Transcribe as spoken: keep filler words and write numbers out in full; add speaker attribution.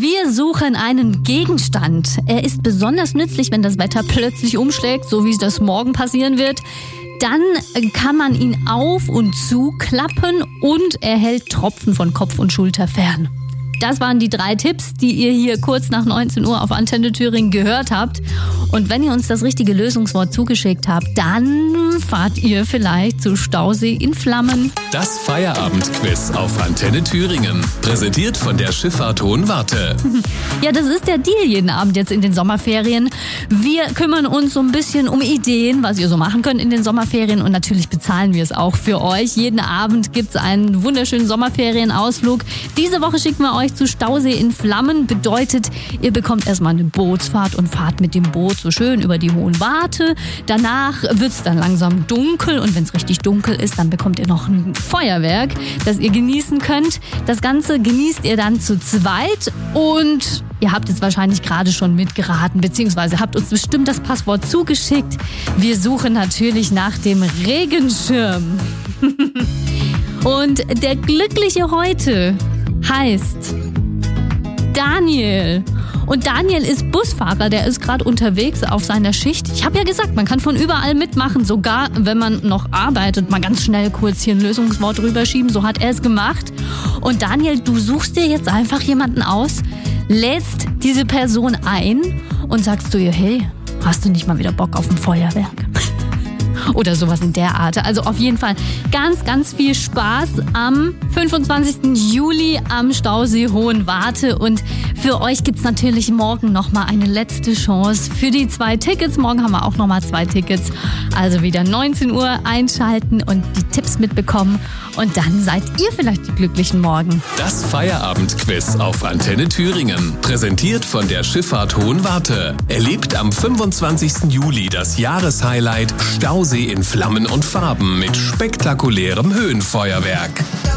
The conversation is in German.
Speaker 1: Wir suchen einen Gegenstand. Er ist besonders nützlich, wenn das Wetter plötzlich umschlägt, so wie es das morgen passieren wird. Dann kann man ihn auf und zuklappen und er hält Tropfen von Kopf und Schulter fern. Das waren die drei Tipps, die ihr hier kurz nach neunzehn Uhr auf Antenne Thüringen gehört habt. Und wenn ihr uns das richtige Lösungswort zugeschickt habt, dann fahrt ihr vielleicht zu Stausee in Flammen.
Speaker 2: Das Feierabendquiz auf Antenne Thüringen. Präsentiert von der Schifffahrt Hohenwarte.
Speaker 1: Ja, das ist der Deal jeden Abend jetzt in den Sommerferien. Wir kümmern uns so ein bisschen um Ideen, was ihr so machen könnt in den Sommerferien. Und natürlich bezahlen wir es auch für euch. Jeden Abend gibt's einen wunderschönen Sommerferienausflug. Diese Woche schicken wir euch zu Stausee in Flammen. Bedeutet, ihr bekommt erstmal eine Bootsfahrt und fahrt mit dem Boot so schön über die Hohenwarte. Danach wird's dann langsam dunkel und wenn es richtig dunkel ist, dann bekommt ihr noch ein Feuerwerk, das ihr genießen könnt. Das Ganze genießt ihr dann zu zweit und ihr habt jetzt wahrscheinlich gerade schon mitgeraten, beziehungsweise habt uns bestimmt das Passwort zugeschickt. Wir suchen natürlich nach dem Regenschirm. Und der Glückliche heute heißt Daniel. Und Daniel ist Busfahrer, der ist gerade unterwegs auf seiner Schicht. Ich habe ja gesagt, man kann von überall mitmachen, sogar wenn man noch arbeitet. Mal ganz schnell kurz hier ein Lösungswort rüberschieben, so hat er es gemacht. Und Daniel, du suchst dir jetzt einfach jemanden aus, lädst diese Person ein und sagst zu ihr, hey, hast du nicht mal wieder Bock auf ein Feuerwerk? Oder sowas in der Art. Also auf jeden Fall ganz, ganz viel Spaß am fünfundzwanzigsten Juli am Stausee Hohenwarte. Und für euch gibt's natürlich morgen nochmal eine letzte Chance für die zwei Tickets. Morgen haben wir auch nochmal zwei Tickets. Also wieder neunzehn Uhr einschalten und die Tipps mitbekommen. Und dann seid ihr vielleicht die Glücklichen morgen.
Speaker 2: Das Feierabendquiz auf Antenne Thüringen. Präsentiert von der Schifffahrt Hohenwarte. Erlebt am fünfundzwanzigsten Juli das Jahreshighlight Stausee in Flammen und Farben mit spektakulärem Höhenfeuerwerk.